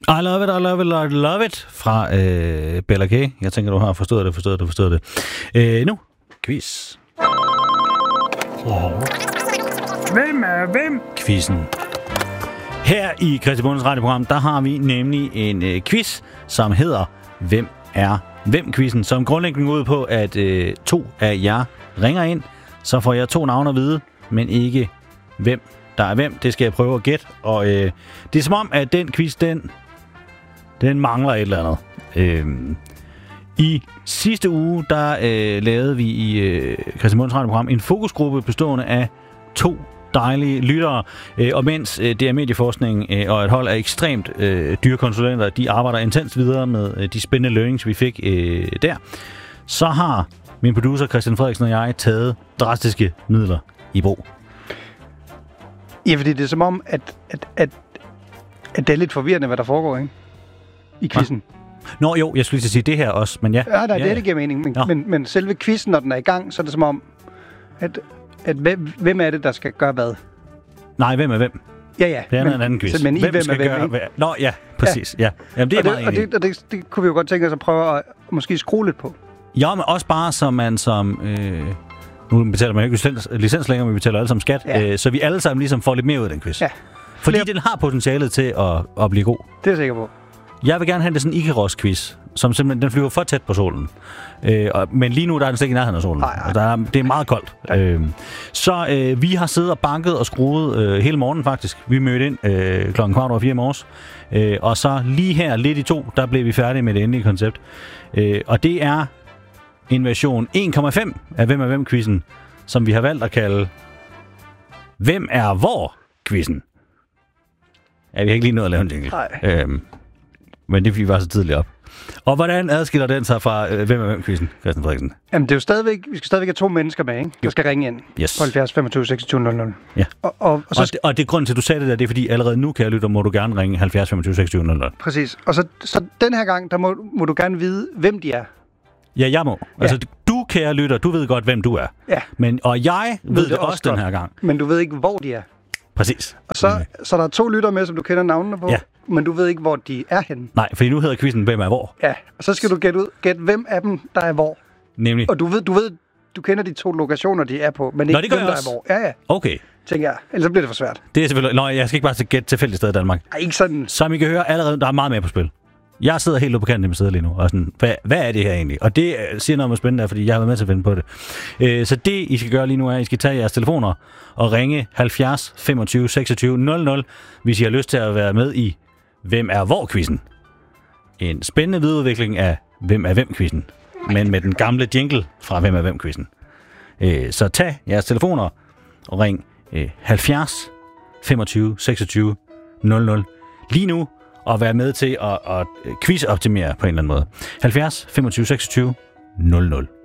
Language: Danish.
I love it, I love it, I love it fra Bella K. Jeg tænker, du har forstået det. Nu, quiz. Hvem er hvem? Quizzen. Her i Kristi Bondes radioprogram, der har vi nemlig en quiz, som hedder Hvem er hvem-quizzen, som grundlæggende går ud på, at 2 af jer ringer ind, så får jeg 2 navne at vide, men ikke hvem der er hvem. Det skal jeg prøve at gætte, og det er som om, at den quiz, den mangler et eller andet. I sidste uge, der lavede vi i Kristi Bondes radioprogram en fokusgruppe bestående af 2 dejlige lyttere, og mens det er medieforskning og et hold af ekstremt dyre konsulenter, de arbejder intens videre med de spændende learnings, vi fik der, så har min producer Christian Frederiksen og jeg taget drastiske midler i brug. Ja, fordi det er som om, at det er lidt forvirrende, hvad der foregår, ikke? I quizzen. Nå jo, jeg skulle lige sige det her også, men ja. Ja, det giver mening. Men selve quizzen, når den er i gang, så er det som om, at hvem er det, der skal gøre hvad? Nej, hvem er hvem? Ja. Det er en anden quiz. Men hvem skal gøre hvad? Nå, ja, præcis. Ja. Jamen, det er meget enig. Og det kunne vi jo godt tænke os at prøve at måske skrue lidt på. Ja, men også bare så man som... nu betaler man ikke licens længere, men vi betaler alle sammen skat. Ja. Så vi alle sammen ligesom får lidt mere ud af den quiz. Ja. Fordi den har potentialet til at blive god. Det er jeg sikker på. Jeg vil gerne have det sådan en Icaros-quiz, som simpelthen den flyver for tæt på solen. Men lige nu der er den slet ikke i nærheden af solen. Det er meget koldt. Så vi har siddet og banket og skruet hele morgenen faktisk. Vi mødte ind 3:15 i morges. Og så lige her lidt i 2, der blev vi færdige med det endelige koncept. Og det er en version 1,5 af Hvem er hvem-quizzen, som vi har valgt at kalde Hvem er hvor-quizzen. Ja, vi har ikke lige nået at lave en jingle. Men det vi var så tidligt op. Og hvordan adskiller den sig fra Hvem er hvem-quizzen, Christian Frederiksen? Jamen, det er jo stadigvæk, vi skal stadigvæk have 2 mennesker med, ikke? Der skal ringe ind. Yes. 70 25 26 00. Ja. Og det er grunden til, at du sagde det der, det er fordi allerede nu, kære lytter, må du gerne ringe 70 25 26 00. Præcis. Og så den her gang, der må du gerne vide, hvem de er. Ja, jeg må. Ja. Altså, du, kære lytter, du ved godt, hvem du er. Ja. Og jeg ved det også den her gang. Men du ved ikke, hvor de er. Præcis. Og så der er 2 lyttere med, som du kender navnene på. Ja. Men du ved ikke, hvor de er henne. Nej, fordi nu hedder quizzen Hvem er hvor? Ja, og så skal du gætte hvem af dem, der er hvor. Nemlig? Og du kender de 2 lokationer, de er på, men ikke hvem, der er hvor. Ja. Okay. Tænker jeg, ellers bliver det for svært. Det er selvfølgelig... Nå, jeg skal ikke bare gætte tilfældigt sted i Danmark. Nej, ikke sådan. Som I kan høre allerede, der er meget mere på spil. Jeg sidder helt ude på kanten i mit sæde lige nu, og sådan, hvad er det her egentlig? Og det siger noget om spændende, fordi jeg har været med til at finde på det. Så det, I skal gøre lige nu, er, at I skal tage jeres telefoner og ringe 70 25 26 00, hvis I har lyst til at være med i Hvem er hvor-quizzen. En spændende videreudvikling af Hvem er hvem-quizzen, men med den gamle jingle fra Hvem er hvem-quizzen. Så tag jeres telefoner og ring 70 25 26 00 lige nu, og være med til at quiz-optimere på en eller anden måde. 70 25 26 00.